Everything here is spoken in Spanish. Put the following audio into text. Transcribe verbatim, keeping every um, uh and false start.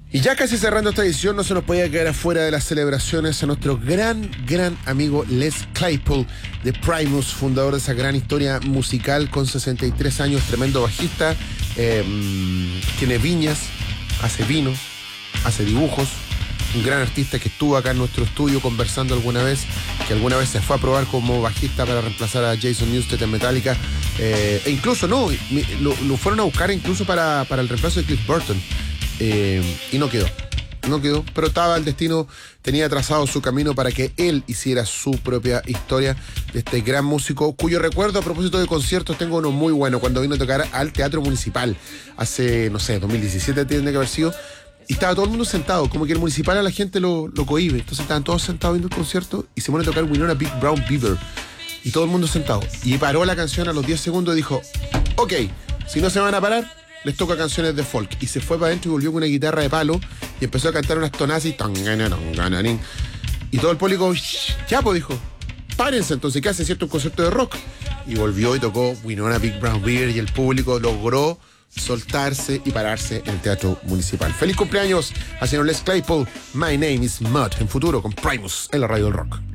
Y ya casi cerrando esta edición, no se nos podía quedar afuera de las celebraciones a nuestro gran, gran amigo Les Claypool de Primus, fundador de esa gran historia musical con sesenta y tres años, tremendo bajista, eh, tiene viñas, hace vino, hace dibujos, un gran artista que estuvo acá en nuestro estudio conversando alguna vez, que alguna vez se fue a probar como bajista para reemplazar a Jason Newsted en Metallica, eh, e incluso no, lo, lo fueron a buscar incluso para, para el reemplazo de Cliff Burton. Eh, y no quedó, no quedó, pero estaba el destino, tenía trazado su camino para que él hiciera su propia historia de este gran músico, cuyo recuerdo a propósito de conciertos tengo uno muy bueno, cuando vino a tocar al Teatro Municipal, hace, no sé, dos mil diecisiete tiene que haber sido, y estaba todo el mundo sentado, como que el Municipal a la gente lo, lo cohíbe, entonces estaban todos sentados viendo el concierto y se pone a tocar Winona Big Brown Beaver, y todo el mundo sentado, y paró la canción a los diez segundos y dijo, ok, si no se van a parar, les toca canciones de folk. Y se fue para adentro y volvió con una guitarra de palo y empezó a cantar unas tonadas y y todo el público, ya pues dijo, párense entonces, ¿qué hace? ¿Cierto? Un concierto de rock. Y volvió y tocó Winona Big Brown Beaver y el público logró soltarse y pararse en el Teatro Municipal. Feliz cumpleaños al señor Les Claypool. My name is Mud. En futuro con Primus en la radio del rock.